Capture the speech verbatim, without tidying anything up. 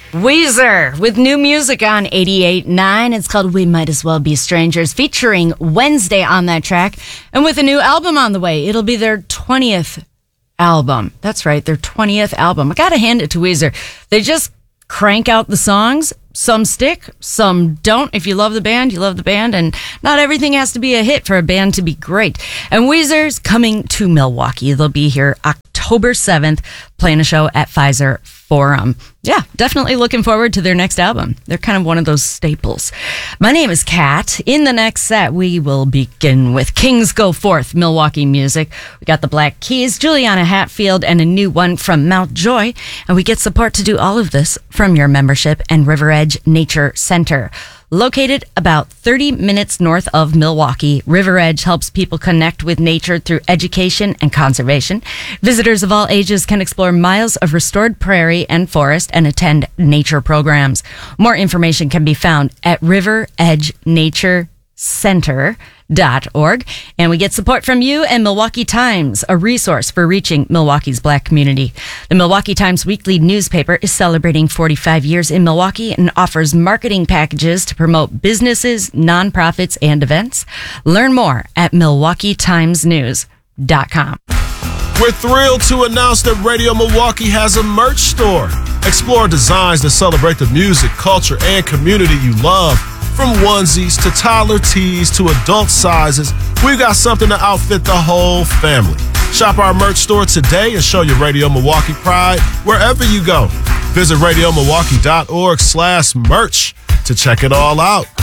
Weezer with new music on eighty-eight point nine. It's called We Might As Well Be Strangers, featuring Wednesday on that track. And with a new album on the way, it'll be their twentieth album. That's right, their twentieth album. I gotta hand it to Weezer. They just crank out the songs. Some stick, some don't. If you love the band, you love the band, and not everything has to be a hit for a band to be great. And Weezer's coming to Milwaukee. They'll be here October seventh, playing a show at Pfizer Forum. Yeah, definitely looking forward to their next album. They're kind of one of those staples. My name is Kat. In the next set, we will begin with Kings Go Forth, Milwaukee music. We got the Black Keys, Juliana Hatfield, and a new one from Mount Joy. And we get support to do all of this from your membership and River Edge Nature Center. Located about thirty minutes north of Milwaukee, River Edge helps people connect with nature through education and conservation. Visitors of all ages can explore miles of restored prairie and forest and attend nature programs. More information can be found at river edge nature center dot org. And we get support from you and Milwaukee Times, a resource for reaching Milwaukee's Black community. The Milwaukee Times weekly newspaper is celebrating forty-five years in Milwaukee and offers marketing packages to promote businesses, nonprofits, and events. Learn more at milwaukee times news dot com. We're thrilled to announce that Radio Milwaukee has a merch store. Explore designs that celebrate the music, culture, and community you love. From onesies to toddler tees to adult sizes, we've got something to outfit the whole family. Shop our merch store today and show your Radio Milwaukee pride wherever you go. Visit radio milwaukee dot org slash merch to check it all out.